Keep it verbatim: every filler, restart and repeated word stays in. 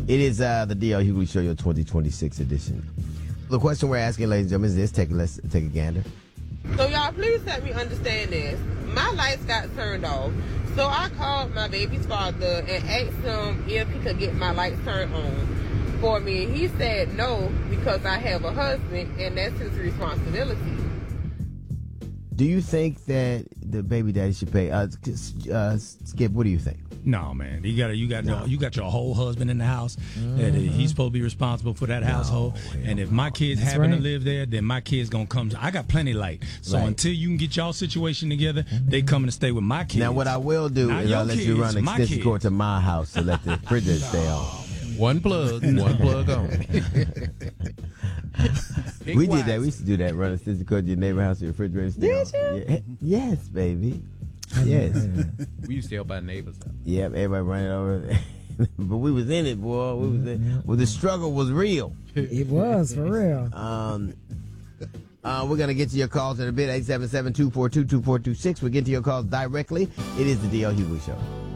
It is uh, the D L Hughley Show, your twenty twenty-six edition. The question we're asking, ladies and gentlemen, is this. Take, let's take a gander. So, y'all, please help me understand this. My lights got turned off. So I called my baby's father and asked him if he could get my lights turned on for me. He said no, because I have a husband, and that's his responsibility. Do you think that the baby daddy should pay? Uh, uh, Skip, what do you think? No, man. You got you got No. your, you got your whole husband in the house. Mm-hmm. That he's supposed to be responsible for that household. And if my kids That's happen right. to live there, then my kids gonna come. I got plenty of light. So Right. until you can get y'all situation together, they coming to stay with my kids. Now, what I will do Not is your I'll let you kids, run my extension kids. cord to my house to let the refrigerator stay on. One plug, one plug on. We did that. We used to do that. Run extension cord to your neighbor house, your refrigerator stay on. Did you? Yeah. Yes, baby. Yes. We used to help our neighbors out. Yep, everybody running over. But we was in it, boy. We was in. Well, the struggle was real. It was, for real. Um, uh, we're going to get to your calls in a bit. eight seven seven, two four two, two four two six. We'll get to your calls directly. It is the D L Hughley Show.